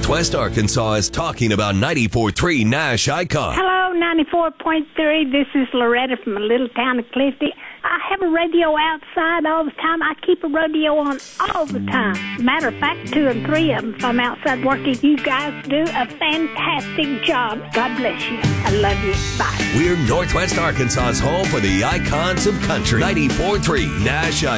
Northwest Arkansas is talking about 94.3 Nash Icon. Hello, 94.3. This is Loretta from the little town of Clifty. I have a radio outside all the time. I keep a radio on all the time. Matter of fact, 2 and 3 of them if I'm outside working. You guys do a fantastic job. God bless you. I love you. Bye. We're Northwest Arkansas's home for the icons of country. 94.3 Nash Icon.